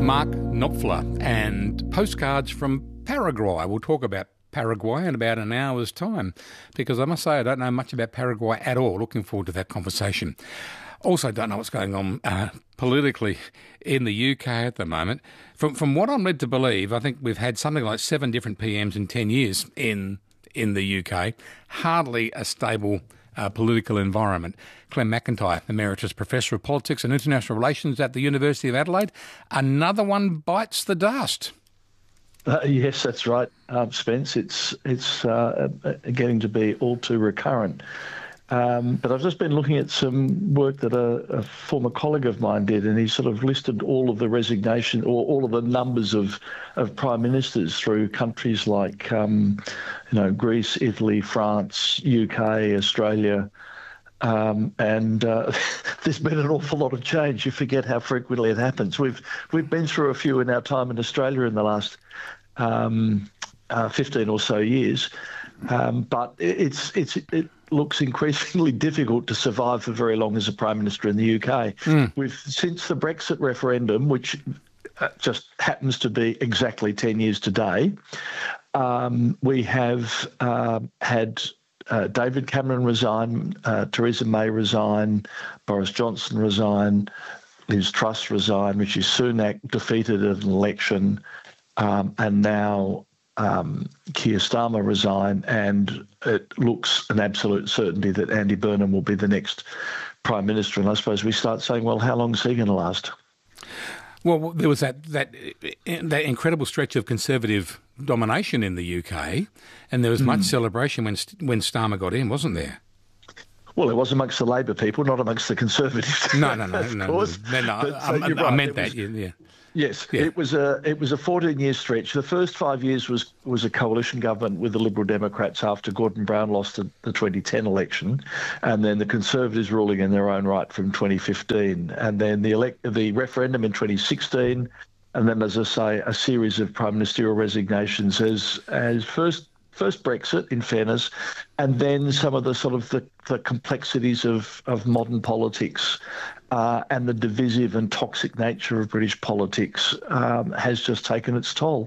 Mark Knopfler and postcards from Paraguay. We'll talk about Paraguay in about an hour's time, because I must say I don't know much about Paraguay at all. Looking forward to that conversation. Also don't know what's going on politically in the UK at the moment. From what I'm led to believe, I think we've had something like 7 different PMs in 10 years in the UK. Hardly a stable political environment. Clem McIntyre, Emeritus Professor of Politics and International Relations at the University of Adelaide. Another one bites the dust. Yes, that's right, Spence. It's getting to be all too recurrent. But I've just been looking at some work that a former colleague of mine did, and he sort of listed all of the resignation or all of the numbers of prime ministers through countries like, Greece, Italy, France, UK, Australia. And there's been an awful lot of change. You forget how frequently it happens. We've been through a few in our time in Australia in the last 15 or so years, but it looks increasingly difficult to survive for very long as a prime minister in the UK. Since the Brexit referendum, which just happens to be exactly 10 years today, we have had David Cameron resign, Theresa May resign, Boris Johnson resign, Liz Truss resign, Rishi Sunak defeated an election, and now Keir Starmer resign, and it looks an absolute certainty that Andy Burnham will be the next Prime Minister. And I suppose we start saying, well, how long is he going to last? Well, there was that incredible stretch of Conservative domination in the UK, and there was much celebration when Starmer got in, wasn't there? Well, it was amongst the Labor people, not amongst the Conservatives. No. Of course. I meant that. Yeah. Yes, yeah. It was a 14-year stretch. The first 5 years was a coalition government with the Liberal Democrats after Gordon Brown lost the 2010 election, and then the Conservatives ruling in their own right from 2015, and then the referendum in 2016, and then, as I say, a series of prime ministerial resignations as first Brexit, in fairness, and then some of the sort of the complexities of modern politics and the divisive and toxic nature of British politics has just taken its toll.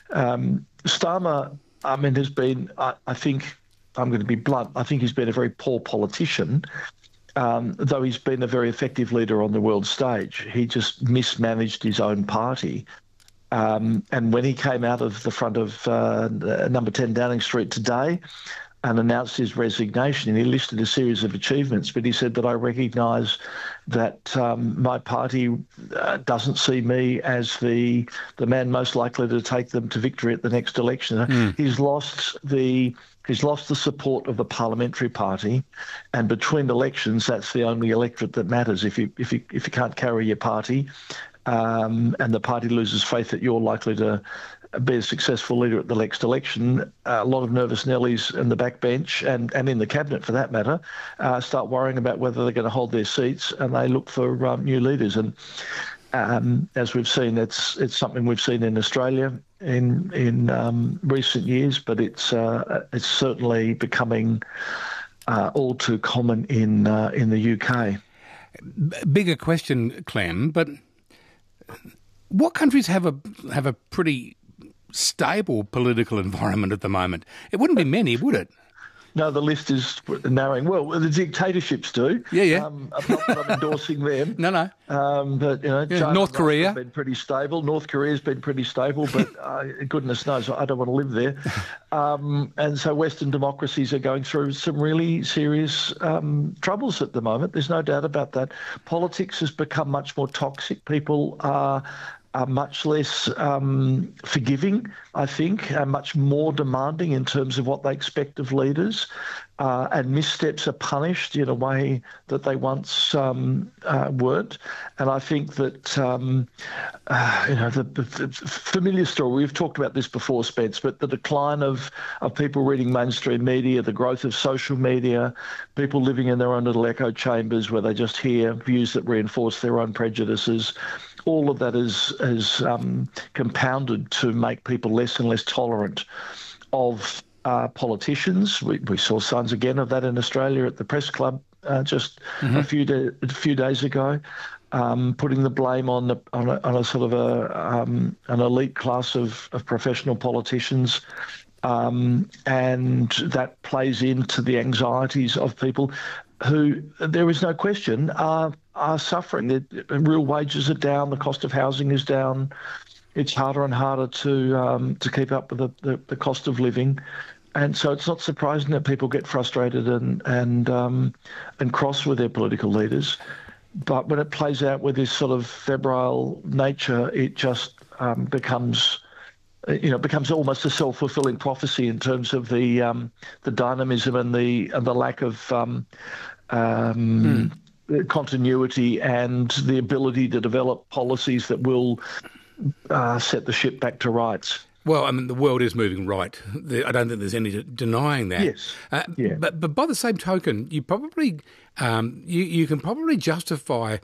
Starmer, has been, I think, I'm going to be blunt, I think he's been a very poor politician, though he's been a very effective leader on the world stage. He just mismanaged his own party. And when he came out of the front of number 10 Downing Street today and announced his resignation, he listed a series of achievements, but he said that I recognise that my party doesn't see me as the man most likely to take them to victory at the next election. He's lost the support of the parliamentary party, and between elections, that's the only electorate that matters. If you can't carry your party, and the party loses faith that you're likely to be a successful leader at the next election, a lot of nervous Nellies in the backbench and in the cabinet, for that matter, start worrying about whether they're going to hold their seats, and they look for new leaders. And as we've seen, it's something we've seen in Australia in recent years, but it's certainly becoming all too common in the UK. Bigger question, Clem, but what countries have a pretty stable political environment at the moment? It wouldn't be many, would it? No, the list is narrowing. Well, the dictatorships do. Yeah. I'm not endorsing them. No. But China, North Korea has been pretty stable. North Korea's been pretty stable, but goodness knows I don't want to live there. And so Western democracies are going through some really serious troubles at the moment. There's no doubt about that. Politics has become much more toxic. People are much less forgiving, I think, and much more demanding in terms of what they expect of leaders. And missteps are punished in a way that they once weren't. And I think that, the familiar story, we've talked about this before, Spence, but the decline of people reading mainstream media, the growth of social media, people living in their own little echo chambers where they just hear views that reinforce their own prejudices, all of that is compounded to make people less and less tolerant of politicians. We saw signs again of that in Australia at the Press Club just a few days ago. putting the blame on a sort of an elite class of professional politicians. And that plays into the anxieties of people who, there is no question, are suffering. The real wages are down, the cost of housing is down. It's harder and harder to keep up with the cost of living. And so it's not surprising that people get frustrated and cross with their political leaders. But when it plays out with this sort of febrile nature, it just becomes almost a self-fulfilling prophecy in terms of the dynamism and the lack of continuity and the ability to develop policies that will set the ship back to rights. Well, I mean, the world is moving right. I don't think there's any denying that. Yes. Yeah. But by the same token, you probably you can probably justify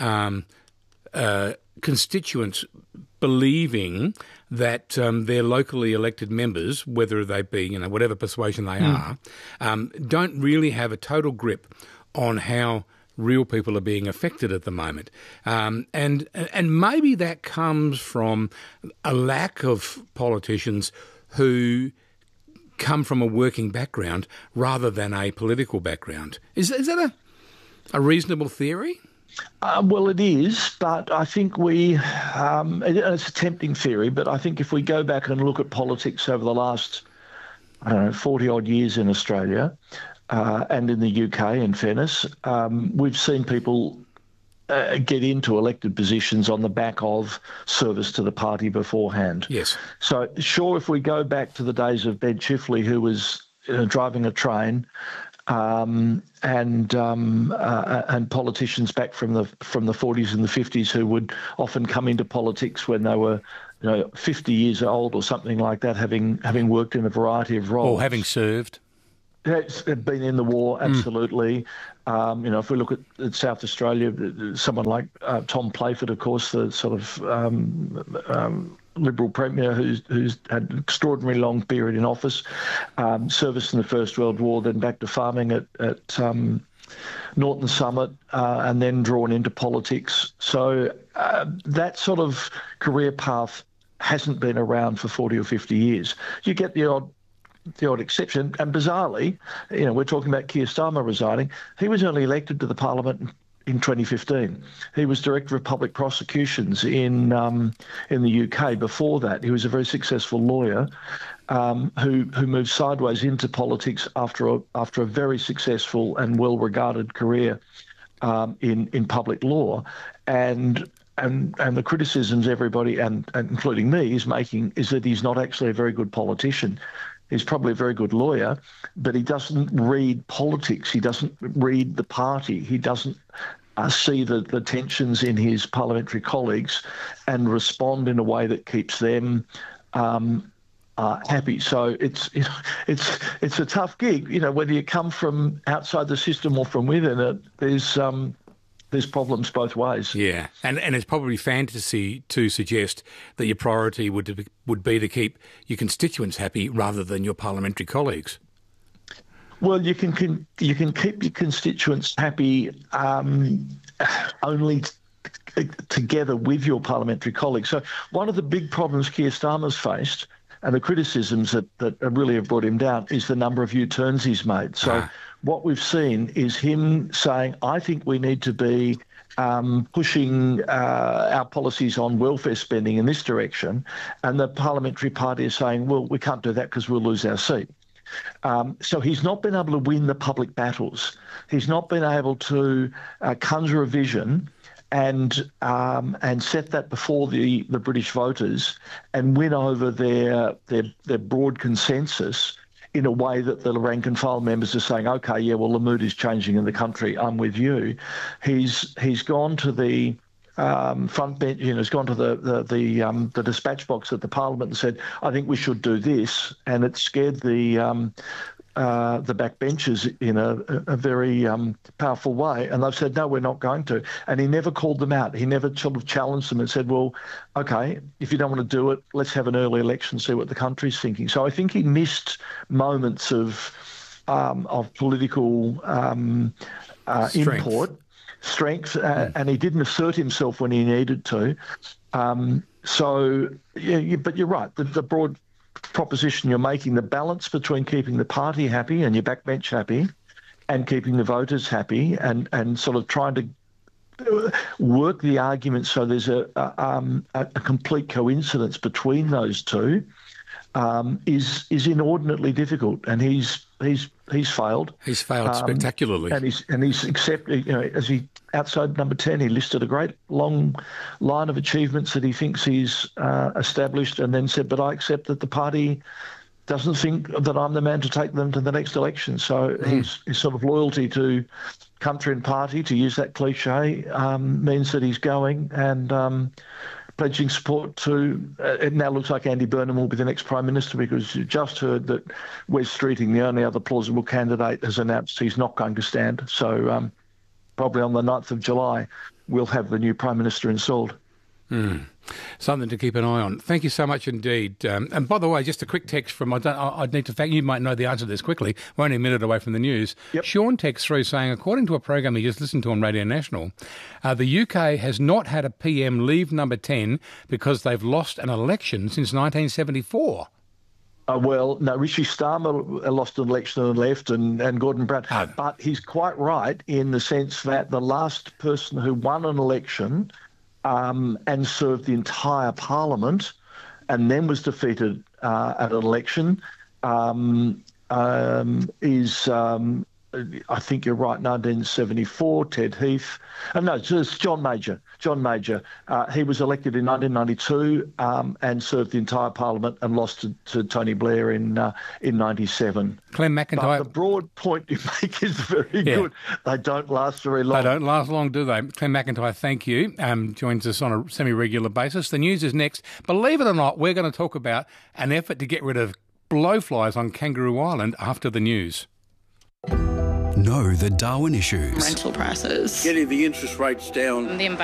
constituents believing that their locally elected members, whether they be whatever persuasion they are, don't really have a total grip on how real people are being affected at the moment. And maybe that comes from a lack of politicians who come from a working background rather than a political background. Is that a reasonable theory? Well, it is, but I think it's a tempting theory, but I think if we go back and look at politics over the last, 40-odd years in Australia, and in the UK, in fairness, we've seen people get into elected positions on the back of service to the party beforehand. Yes. So, sure, if we go back to the days of Ben Chifley, who was driving a train, and politicians back from the 40s and the 50s who would often come into politics when they were 50 years old or something like that, having worked in a variety of roles. Or having served. It's been in the war, absolutely. If we look at South Australia, someone like Tom Playford, of course, the sort of Liberal Premier who's had an extraordinarily long period in office, service in the First World War, then back to farming at Norton Summit, and then drawn into politics. So that sort of career path hasn't been around for 40 or 50 years. You get the odd exception, and bizarrely, we're talking about Keir Starmer resigning. He was only elected to the Parliament in 2015. He was Director of Public Prosecutions in the UK before that. He was a very successful lawyer who moved sideways into politics after a very successful and well-regarded career in public law, and the criticisms everybody, and including me, is making is that he's not actually a very good politician. He's probably a very good lawyer, but he doesn't read politics. He doesn't read the party. He doesn't see the tensions in his parliamentary colleagues and respond in a way that keeps them happy. So it's a tough gig. Whether you come from outside the system or from within it, there's problems both ways. Yeah, and it's probably fantasy to suggest that your priority would be to keep your constituents happy rather than your parliamentary colleagues. Well, you can keep your constituents happy only together with your parliamentary colleagues. So one of the big problems Keir Starmer's faced, and the criticisms that really have brought him down, is the number of U-turns he's made. So what we've seen is him saying, I think we need to be pushing our policies on welfare spending in this direction. And the parliamentary party is saying, well, we can't do that because we'll lose our seat. So he's not been able to win the public battles. He's not been able to conjure a vision and set that before the British voters and win over their broad consensus in a way that the rank and file members are saying, okay, yeah, well, the mood is changing in the country. I'm with you. He's gone to the front bench, has gone to the dispatch box at the Parliament and said, I think we should do this, and it scared the backbenchers in a very powerful way, and they've said, no, we're not going to. And he never called them out. He never sort of challenged them and said, well, okay, if you don't want to do it, let's have an early election, see what the country's thinking. So I think he missed moments of political import. strength, and he didn't assert himself when he needed to. But you're right. The broad proposition you're making, the balance between keeping the party happy and your backbench happy and keeping the voters happy and sort of trying to work the argument so there's a complete coincidence between those two is inordinately difficult, and he's failed. He's failed spectacularly, and he's accepted. As he outside number 10, he listed a great long line of achievements that he thinks he's established, and then said, "But I accept that the party doesn't think that I'm the man to take them to the next election." So his sort of loyalty to country and party, to use that cliche, means that he's going and pledging support to, it now looks like Andy Burnham will be the next Prime Minister, because you just heard that Wes Streeting, the only other plausible candidate, has announced he's not going to stand. So probably on the 9th of July, we'll have the new Prime Minister installed. Something to keep an eye on. Thank you so much indeed. And by the way, just a quick text from, I'd need to thank you, might know the answer to this quickly. We're only a minute away from the news. Yep. Sean texts through saying, according to a program he just listened to on Radio National, the UK has not had a PM leave number 10 because they've lost an election since 1974. Well, no, Rishi Starmer lost an election and left, and Gordon Brown. But he's quite right in the sense that the last person who won an election and served the entire parliament and then was defeated at an election is, I think you're right, 1974, Ted Heath. No, it's John Major. John Major. He was elected in 1992 and served the entire parliament and lost to Tony Blair in 97. Clem McIntyre. But the broad point you make is very good. They don't last very long. They don't last long, do they? Clem McIntyre, thank you. Joins us on a semi-regular basis. The news is next. Believe it or not, we're going to talk about an effort to get rid of blowflies on Kangaroo Island after the news. Know the Darwin issues. Rental prices. Getting the interest rates down. The